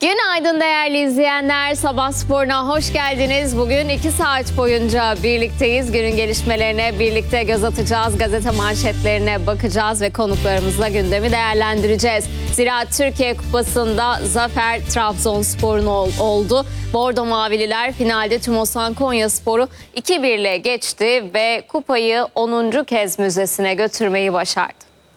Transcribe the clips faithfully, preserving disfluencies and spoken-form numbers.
Günaydın değerli izleyenler. Sabah Spor'una hoş geldiniz. Bugün iki saat boyunca birlikteyiz. Günün gelişmelerine birlikte göz atacağız. Gazete manşetlerine bakacağız ve konuklarımızla gündemi değerlendireceğiz. Ziraat Türkiye Kupası'nda zafer Trabzonspor'un ol, oldu. Bordo Mavililer finalde Tümosan Konyaspor'u iki bir ile geçti ve kupayı onuncu kez müzesine götürmeyi başardı.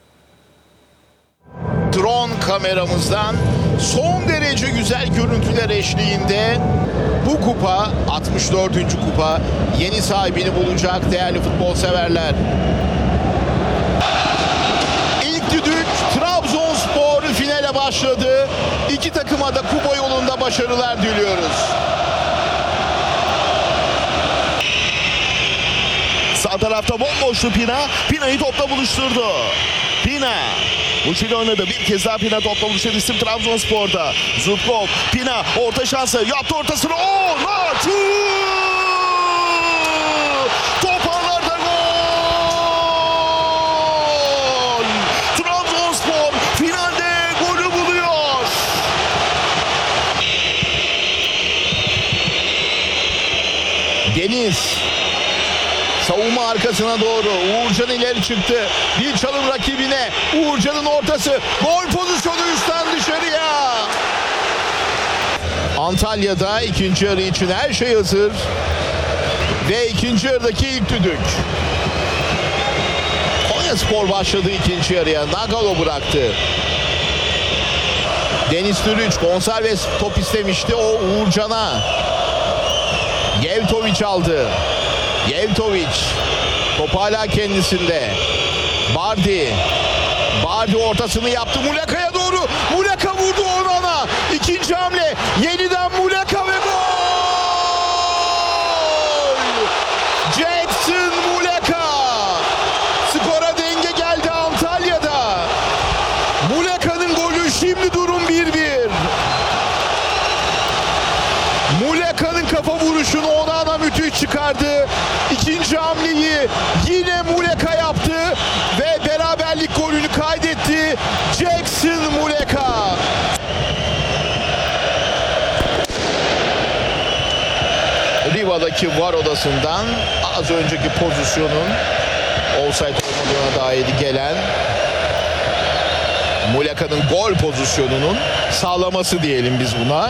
Drone kameramızdan son derece güzel görüntüler eşliğinde bu kupa altmış dördüncü kupa yeni sahibini bulacak değerli futbol severler. İlk düdük Trabzonspor finale başladı. İki takıma da kupa yolunda başarılar diliyoruz. Sağ tarafta bomboştu Pina. Pina'yı topla buluşturdu. Pina. Uçuyla oynadı. Bir kez daha Pina topla buluşan isim Trabzonspor'da. Zubkov. Pina orta şansı. Yaptı ortasını. Oo! Naçu! Toparlarda gol! Trabzonspor finalde golü buluyor. Deniz. Savunma arkasına doğru. Uğurcan ileri çıktı. Bir çalım rakibine. Uğurcan'ın ortası. Gol pozisyonu üstten dışarıya. Antalya'da ikinci yarı için her şey hazır. Ve ikinci yarıdaki ilk düdük. Konyaspor başladı ikinci yarıya. Nagalo bıraktı. Deniz Türüç Gonçalves top istemişti. O Uğurcan'a. Yevtoviç aldı. Yevtoviç. Top hala kendisinde. Bardi. Bardi ortasını yaptı. Muleka'ya doğru. Muleka vurdu Onan'a. İkinci hamle. Yeniden Muleka ve gol! Jackson Muleka. Skora denge geldi Antalya'da. Muleka'nın golü, şimdi durum bir bir. Muleka'nın kafa vuruşunu Onana müthiş çıkardı. İkinci hamleyi yine Muleka yaptı ve beraberlik golünü kaydetti. Jackson Muleka. Riva'daki VAR odasından az önceki pozisyonun offside olmadığına dair gelen Muleka'nın gol pozisyonunun sağlaması diyelim biz buna.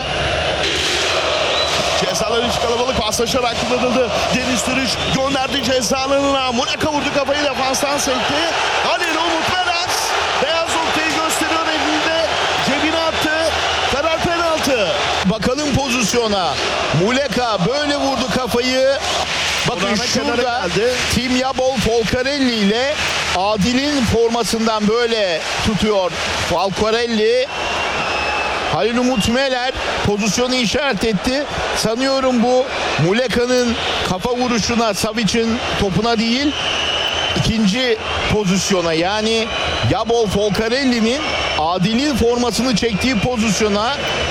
Cezalar iç kalabalık paslaşarak kullanıldı. Deniz Türüç gönderdi ceza alanına. Muleka vurdu kafayı, defanstan sekti. Halil Umut Berat beyaz noktayı gösteriyor elinde. Cebine attı. Karar penaltı. Bakalım pozisyona. Muleka böyle vurdu kafayı. Bakın Orana şurada kenara geldi. Tim Yabol Folcarelli ile Adil'in formasından böyle tutuyor Folcarelli. Halil Umut Meler pozisyonu işaret etti. Sanıyorum bu Muleka'nın kafa vuruşuna, Savic'in topuna değil, ikinci pozisyona, yani Yabol Folcarelli'nin Adil'in formasını çektiği pozisyona